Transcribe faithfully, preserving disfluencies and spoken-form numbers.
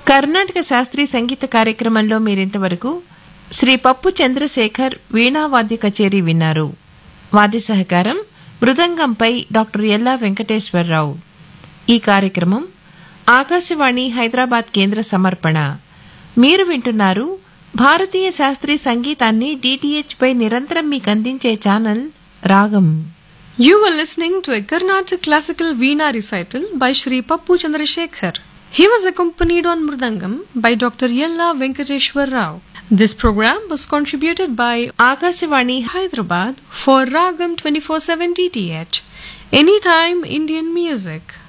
కర్ణాటక శాస్త్రీయ సంగీత కార్యక్రమంలో మీరింతవరకు శ్రీ పప్పు చంద్రశేఖర్ వీణావాద్య కచేరీ విన్నారు. వాద్య సహకారం మృదంగంపై డాక్టర్ ఎల్లా వెంకటేశ్వరరావు. ఈ కార్యక్రమం ఆకాశవాణి హైదరాబాద్ కేంద్ర సమర్పణ. మీరు వింటున్నారు భారతీయ శాస్త్రీయ సంగీతాన్ని డిటిహెచ్ పై నిరంతరం మీకు అందించే ఛానల్ రాగం. You were listening to a Carnatic classical Veena recital by Shri Pappu Chandrasekhar. He was accompanied on Mridangam by Doctor Yella Venkateshwar Rao. This program was contributed by Akashvani Hyderabad for Ragam twenty-four seven D T H. Anytime Indian music.